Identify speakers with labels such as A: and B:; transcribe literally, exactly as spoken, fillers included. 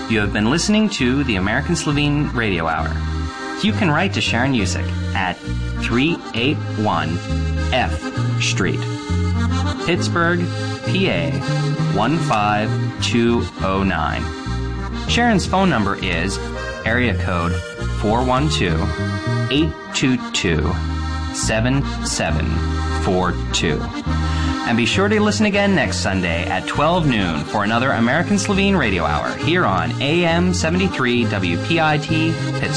A: You have been listening to the American Slovene Radio Hour. You can write to Sharon Usick at three eighty-one F Street, Pittsburgh, P A one five two oh nine. Sharon's phone number is area code four one two, eight two two, seven seven four two. And be sure to listen again next Sunday at twelve noon for another American Slovene Radio Hour here on A M seventy-three W P I T Pittsburgh.